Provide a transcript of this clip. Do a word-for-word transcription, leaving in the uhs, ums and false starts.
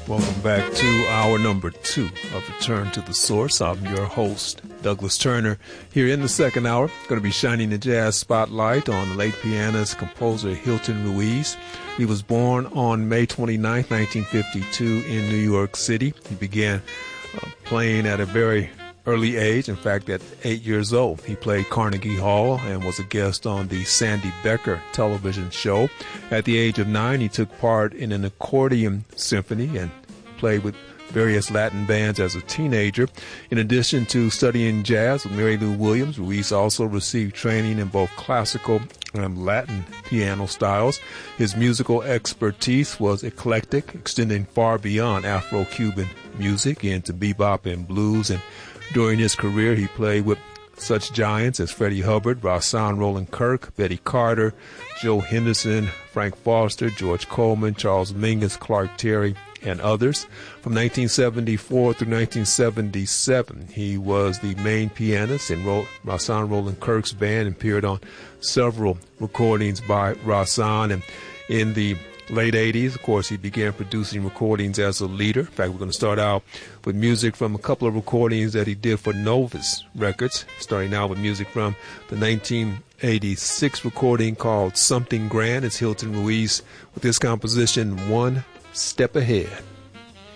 Welcome back to hour number two of Return to the Source. I'm your host, Douglas Turner. Here in the second hour, going to be shining the jazz spotlight on the late pianist, composer Hilton Ruiz. He was born on May twenty-ninth, nineteen fifty-two in New York City. He began uh, playing at a very early age. In fact, at eight years old, he played Carnegie Hall and was a guest on the Sandy Becker television show. At the age of nine, he took part in an accordion symphony and played with various Latin bands as a teenager. In addition to studying jazz with Mary Lou Williams, Ruiz also received training in both classical and Latin piano styles. His musical expertise was eclectic, extending far beyond Afro-Cuban music into bebop and blues. And during his career, he played with such giants as Freddie Hubbard, Rahsaan Roland Kirk, Betty Carter, Joe Henderson, Frank Foster, George Coleman, Charles Mingus, Clark Terry, and others. From nineteen seventy-four through nineteen seventy-seven, he was the main pianist in Ro- Rahsaan Roland Kirk's band and appeared on several recordings by Rahsaan. And in the late eighties, of course, he began producing recordings as a leader. In fact, we're going to start out with music from a couple of recordings that he did for Novus Records, starting out with music from the nineteen eighty-six recording called Something Grand. It's Hilton Ruiz with this composition, One Step Ahead.